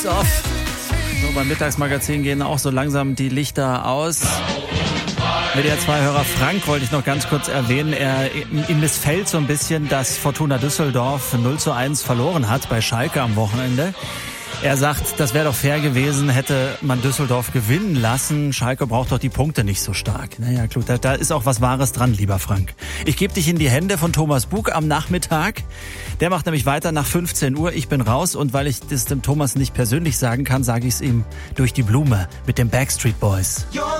So, beim Mittagsmagazin gehen auch so langsam die Lichter aus. WDR 2-Hörer Frank wollte ich noch ganz kurz erwähnen. Ihm missfällt so ein bisschen, dass Fortuna Düsseldorf 0:1 verloren hat bei Schalke am Wochenende. Er sagt, das wäre doch fair gewesen, hätte man Düsseldorf gewinnen lassen. Schalke braucht doch die Punkte nicht so stark. Naja, gut, da ist auch was Wahres dran, lieber Frank. Ich gebe dich in die Hände von Thomas Bug am Nachmittag. Der macht nämlich weiter nach 15 Uhr. Ich bin raus und weil ich das dem Thomas nicht persönlich sagen kann, sage ich es ihm durch die Blume mit den Backstreet Boys.